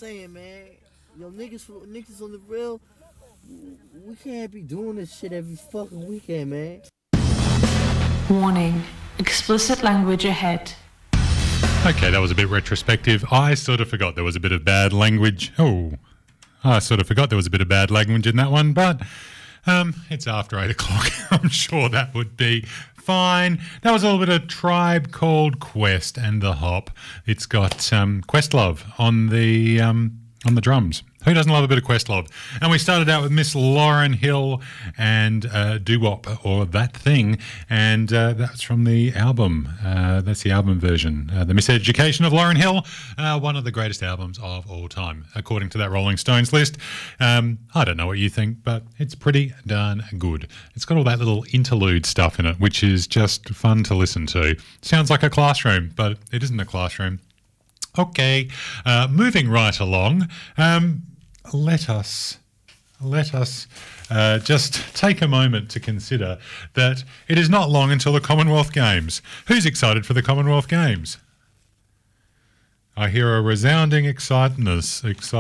saying, man. Yo, niggas on the real, we can't be doing this shit every fucking weekend, man. Warning. Explicit language ahead. Okay, that was a bit retrospective. I sort of forgot there was a bit of bad language. I sort of forgot there was a bit of bad language in that one, but it's after 8 o'clock. I'm sure that would be fine. That was a little bit of Tribe Called Quest and the Hop. It's got Questlove on the drums. Who doesn't love a bit of Questlove? And we started out with Miss Lauryn Hill and Doo-Wop, or That Thing, and that's from the album. That's the album version. The Miseducation of Lauryn Hill, one of the greatest albums of all time, according to that Rolling Stones list. I don't know what you think, but it's pretty darn good. It's got all that little interlude stuff in it, which is just fun to listen to. Sounds like a classroom, but it isn't a classroom. Okay, moving right along, let us just take a moment to consider that it is not long until the Commonwealth Games. Who's excited for the Commonwealth Games? I hear a resounding excitedness.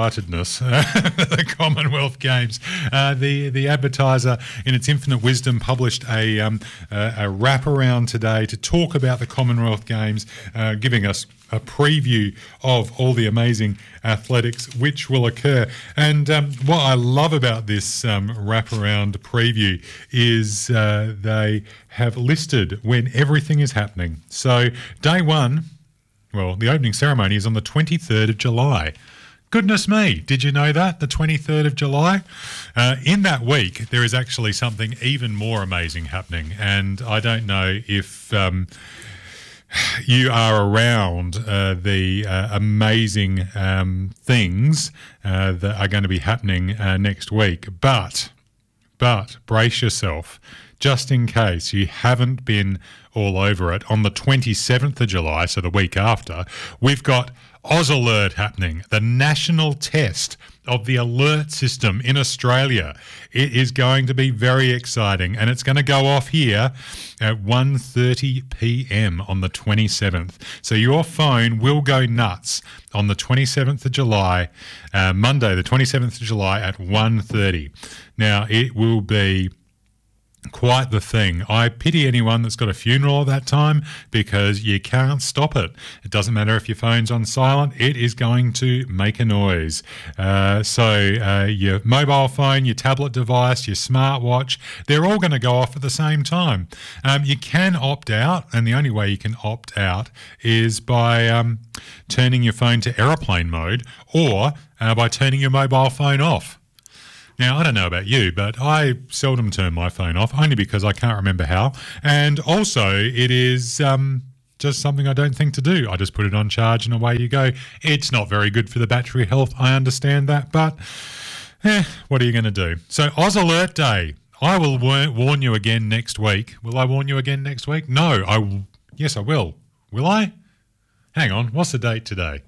The Commonwealth Games. The Advertiser, in its infinite wisdom, published a wraparound today to talk about the Commonwealth Games, giving us a preview of all the amazing athletics which will occur. And what I love about this wraparound preview is they have listed when everything is happening. So day one, well, the opening ceremony is on the 23rd of July. Goodness me, did you know that? The 23rd of July? In that week, there is actually something even more amazing happening. And I don't know if you are around the amazing things that are going to be happening next week. But brace yourself. Just in case you haven't been all over it, on the 27th of July, so the week after, we've got Oz Alert happening, the national test of the alert system in Australia. It is going to be very exciting, and it's going to go off here at 1:30 p.m. on the 27th. So your phone will go nuts on the 27th of July, Monday, the 27th of July at 1:30. Now, it will be quite the thing. I pity anyone that's got a funeral at that time, because you can't stop it. It doesn't matter if your phone's on silent, it is going to make a noise. So your mobile phone, your tablet device, your smartwatch, they're all going to go off at the same time. You can opt out, and the only way you can opt out is by turning your phone to aeroplane mode, or by turning your mobile phone off. Now, I don't know about you, but I seldom turn my phone off, only because I can't remember how. And also, it is just something I don't think to do. I just put it on charge and away you go. It's not very good for the battery health, I understand that, but what are you going to do? So, Oz Alert Day. I will warn you again next week. Will I warn you again next week? No. Yes, I will. Will I? Hang on. What's the date today?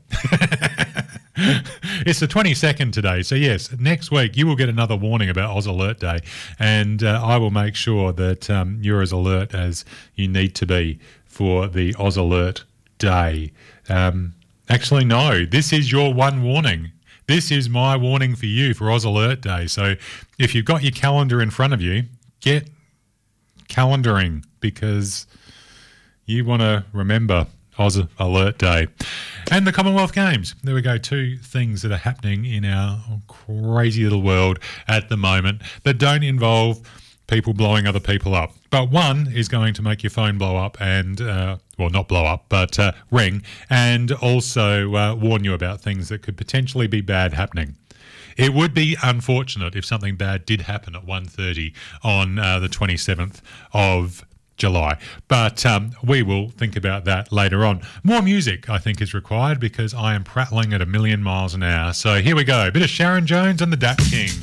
It's the 22nd today. So, yes, next week you will get another warning about Oz Alert Day, and I will make sure that you're as alert as you need to be for the Oz Alert Day. Actually, no, this is your one warning. This is my warning for you for Oz Alert Day. So if you've got your calendar in front of you, get calendaring, because you want to remember Oz Alert Day. And the Commonwealth Games. There we go. Two things that are happening in our crazy little world at the moment that don't involve people blowing other people up. But one is going to make your phone blow up and, well, not blow up, but ring, and also warn you about things that could potentially be bad happening. It would be unfortunate if something bad did happen at 1:30 on the 27th of July. But we will think about that later on. More music, I think, is required, because I am prattling at 1,000,000 miles an hour. So here we go. A bit of Sharon Jones and the Dat Kings.